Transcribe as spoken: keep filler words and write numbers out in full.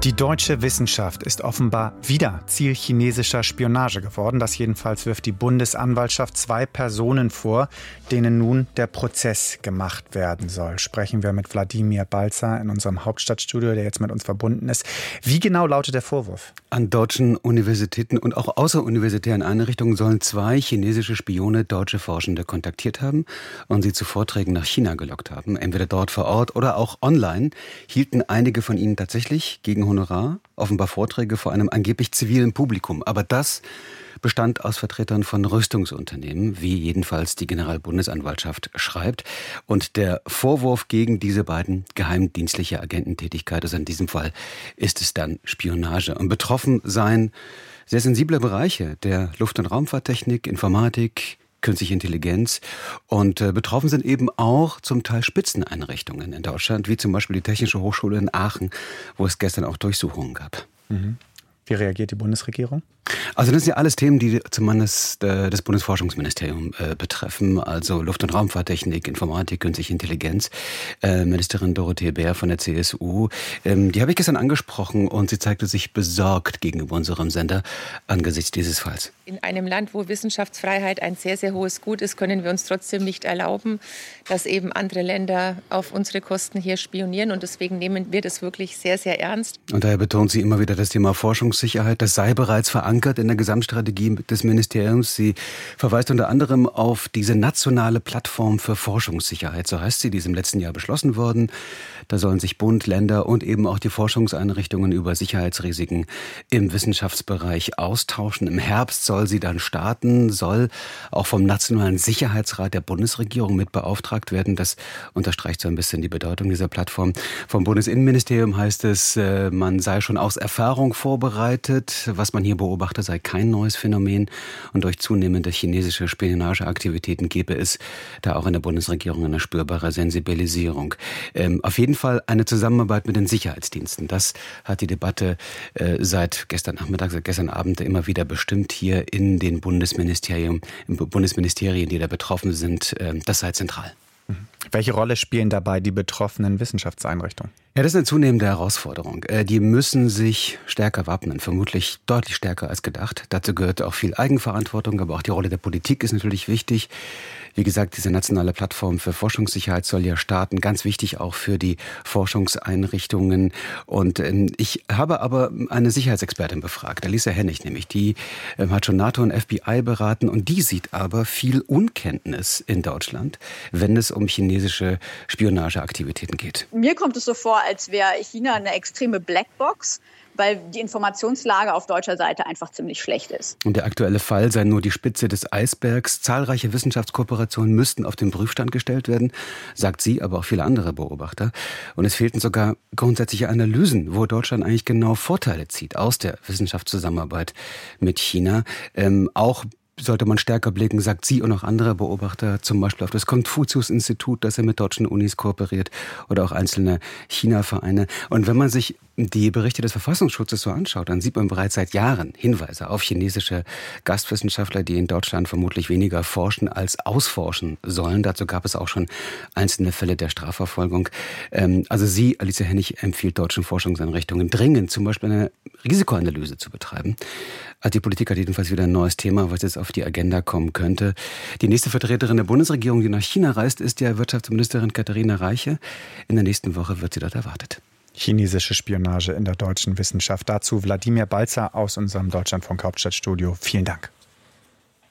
Die deutsche Wissenschaft ist offenbar wieder Ziel chinesischer Spionage geworden. Das jedenfalls wirft die Bundesanwaltschaft zwei Personen vor, denen nun der Prozess gemacht werden soll. Sprechen wir mit Wladimir Balzer in unserem Hauptstadtstudio, der jetzt mit uns verbunden ist. Wie genau lautet der Vorwurf? An deutschen Universitäten und auch außeruniversitären Einrichtungen sollen zwei chinesische Spione deutsche Forschende kontaktiert haben und sie zu Vorträgen nach China gelockt haben. Entweder dort vor Ort oder auch online hielten einige von ihnen tatsächlich gegen Honorar offenbar Vorträge vor einem angeblich zivilen Publikum. Aber das bestand aus Vertretern von Rüstungsunternehmen, wie jedenfalls die Generalbundesanwaltschaft schreibt. Und der Vorwurf gegen diese beiden geheimdienstliche Agententätigkeit, also in diesem Fall ist es dann Spionage. Und betroffen seien sehr sensible Bereiche der Luft- und Raumfahrttechnik, Informatik, künstliche Intelligenz. Und äh, betroffen sind eben auch zum Teil Spitzeneinrichtungen in Deutschland, wie zum Beispiel die Technische Hochschule in Aachen, wo es gestern auch Durchsuchungen gab. Mhm. Wie reagiert die Bundesregierung? Also das sind ja alles Themen, die zumindest äh, das Bundesforschungsministerium äh, betreffen, also Luft- und Raumfahrttechnik, Informatik, künstliche Intelligenz. Äh, Ministerin Dorothee Bär von der C S U, ähm, die habe ich gestern angesprochen und sie zeigte sich besorgt gegenüber unserem Sender angesichts dieses Falls. In einem Land, wo Wissenschaftsfreiheit ein sehr, sehr hohes Gut ist, können wir uns trotzdem nicht erlauben, dass eben andere Länder auf unsere Kosten hier spionieren. Und deswegen nehmen wir das wirklich sehr, sehr ernst. Und daher betont sie immer wieder das Thema Forschungssicherheit. Das sei bereits verankert in der Gesamtstrategie des Ministeriums. Sie verweist unter anderem auf diese nationale Plattform für Forschungssicherheit. So heißt sie, die ist im letzten Jahr beschlossen worden. Da sollen sich Bund, Länder und eben auch die Forschungseinrichtungen über Sicherheitsrisiken im Wissenschaftsbereich austauschen. Im Herbst soll sie dann starten, soll auch vom Nationalen Sicherheitsrat der Bundesregierung mit beauftragt werden. Das unterstreicht so ein bisschen die Bedeutung dieser Plattform. Vom Bundesinnenministerium heißt es, man sei schon aus Erfahrung vorbereitet. Was man hier beobachte, sei kein neues Phänomen. Und durch zunehmende chinesische Spionageaktivitäten gebe es da auch in der Bundesregierung eine spürbare Sensibilisierung. Ähm, auf jeden Fall eine Zusammenarbeit mit den Sicherheitsdiensten. Das hat die Debatte äh, seit gestern Nachmittag, seit gestern Abend immer wieder bestimmt hier in den Bundesministerien, in Bundesministerien, die da betroffen sind. Äh, das sei zentral. Welche Rolle spielen dabei die betroffenen Wissenschaftseinrichtungen? Ja, das ist eine zunehmende Herausforderung. Die müssen sich stärker wappnen, vermutlich deutlich stärker als gedacht. Dazu gehört auch viel Eigenverantwortung, aber auch die Rolle der Politik ist natürlich wichtig. Wie gesagt, diese nationale Plattform für Forschungssicherheit soll ja starten, ganz wichtig auch für die Forschungseinrichtungen. Und ähm, ich habe aber eine Sicherheitsexpertin befragt, Alisa Hennig nämlich, die ähm, hat schon NATO und F B I beraten und die sieht aber viel Unkenntnis in Deutschland, wenn es um chinesische Spionageaktivitäten geht. Mir kommt es so vor, als wäre China eine extreme Blackbox, weil die Informationslage auf deutscher Seite einfach ziemlich schlecht ist. Und der aktuelle Fall sei nur die Spitze des Eisbergs. Zahlreiche Wissenschaftskooperationen müssten auf den Prüfstand gestellt werden, sagt sie, aber auch viele andere Beobachter. Und es fehlten sogar grundsätzliche Analysen, wo Deutschland eigentlich genau Vorteile zieht aus der Wissenschaftszusammenarbeit mit China. Ähm, auch sollte man stärker blicken, sagt sie und auch andere Beobachter, zum Beispiel auf das Konfuzius-Institut, das ja mit deutschen Unis kooperiert oder auch einzelne China-Vereine. Und wenn man sich die Berichte des Verfassungsschutzes so anschaut, dann sieht man bereits seit Jahren Hinweise auf chinesische Gastwissenschaftler, die in Deutschland vermutlich weniger forschen als ausforschen sollen. Dazu gab es auch schon einzelne Fälle der Strafverfolgung. Also sie, Alisa Hennig, empfiehlt deutschen Forschungseinrichtungen dringend, zum Beispiel eine Risikoanalyse zu betreiben. Also die Politik hat jedenfalls wieder ein neues Thema, was jetzt auf die Agenda kommen könnte. Die nächste Vertreterin der Bundesregierung, die nach China reist, ist ja Wirtschaftsministerin Katharina Reiche. In der nächsten Woche wird sie dort erwartet. Chinesische Spionage in der deutschen Wissenschaft. Dazu Wladimir Balzer aus unserem Deutschlandfunk Hauptstadtstudio. Vielen Dank.